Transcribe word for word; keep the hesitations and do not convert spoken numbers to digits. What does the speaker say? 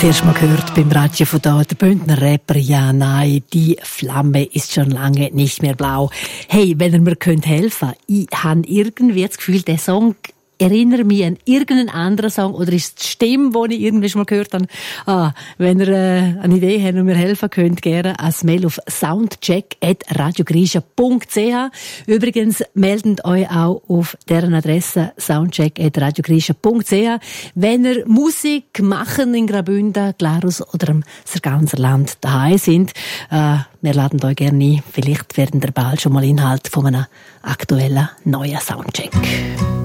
Zuerst mal gehört beim Radio von da, der Bündner Rapper, ja nein, die Flamme ist schon lange nicht mehr blau. Hey, wenn ihr mir könnt helfen, ich habe irgendwie das Gefühl, der Song erinnert mich an irgendeinen anderen Song, oder ist es die Stimme, die ich irgendwie schon mal gehört habe? Ah, wenn ihr äh, eine Idee habt und mir helfen könnt, gerne ein Mail auf soundcheck at radiogrisha punkt c h. Übrigens, meldet euch auch auf deren Adresse soundcheck at radiogrisha punkt c h, wenn ihr Musik machen in Graubünden, Glarus oder im ganzen Land daheim sind. Äh, wir laden euch gerne ein. Vielleicht werden ihr bald schon mal Inhalt von einem aktuellen neuen Soundcheck.